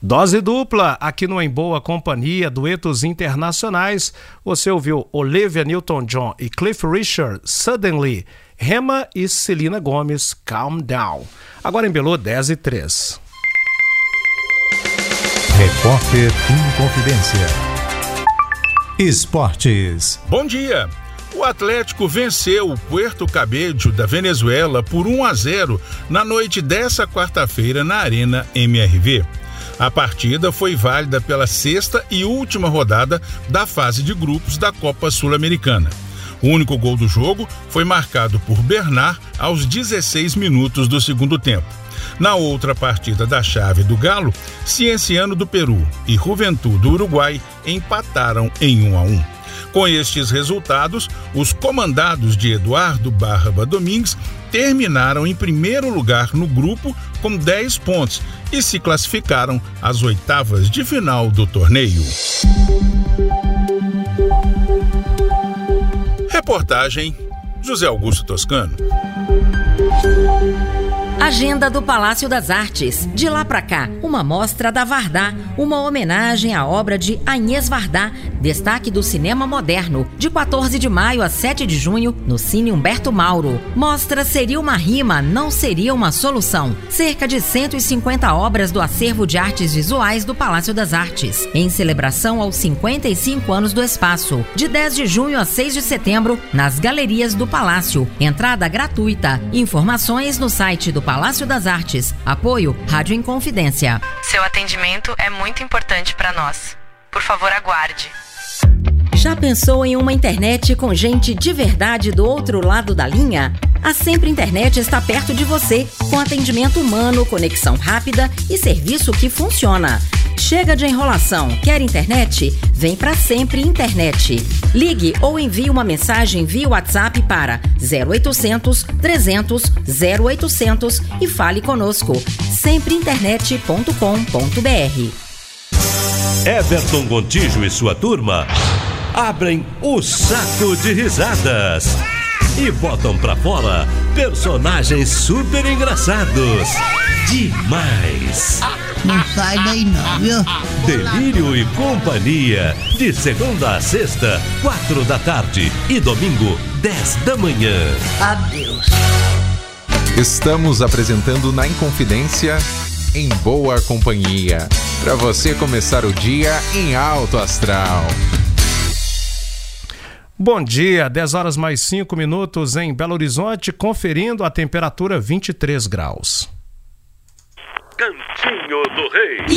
Dose dupla aqui no Em Boa Companhia, duetos internacionais. Você ouviu Olivia Newton-John e Cliff Richard, Suddenly, Rema e Celina Gomes, Calm Down. Agora em Belo, 10:03. Repórter em Confidência. Esportes. Bom dia. O Atlético venceu o Puerto Cabello da Venezuela por 1-0 na noite dessa quarta-feira na Arena MRV. A partida foi válida pela sexta e última rodada da fase de grupos da Copa Sul-Americana. O único gol do jogo foi marcado por Bernard aos 16 minutos do segundo tempo. Na outra partida da chave do Galo, Cienciano do Peru e Juventud do Uruguai empataram em 1-1. Com estes resultados, os comandados de Eduardo Barba Domingues terminaram em primeiro lugar no grupo com 10 pontos e se classificaram às oitavas de final do torneio. Reportagem José Augusto Toscano. Agenda do Palácio das Artes. De lá pra cá, uma mostra da Vardá, uma homenagem à obra de Agnès Varda, destaque do cinema moderno, de 14 de maio a 7 de junho, no Cine Humberto Mauro. Mostra Seria uma Rima, Não Seria uma Solução. Cerca de 150 obras do acervo de artes visuais do Palácio das Artes, em celebração aos 55 anos do espaço. De 10 de junho a 6 de setembro, nas galerias do Palácio. Entrada gratuita. Informações no site do Palácio das Artes. Apoio Rádio Inconfidência. Seu atendimento é muito importante para nós. Por favor, aguarde. Já pensou em uma internet com gente de verdade do outro lado da linha? A Sempre Internet está perto de você, com atendimento humano, conexão rápida e serviço que funciona. Chega de enrolação. Quer internet? Vem pra Sempre Internet. Ligue ou envie uma mensagem via WhatsApp para 0800 300 0800 e fale conosco. sempreinternet.com.br. Everton Gontijo e sua turma abrem o saco de risadas e botam pra fora personagens super engraçados. Demais! Não sai daí não, viu? Delírio e Companhia, de segunda a sexta, 4 da tarde e domingo, 10 da manhã. Adeus. Estamos apresentando na Inconfidência Em Boa Companhia, para você começar o dia em alto astral. Bom dia, 10h mais 5 em Belo Horizonte, conferindo a temperatura 23 graus. Cantinho do Rei.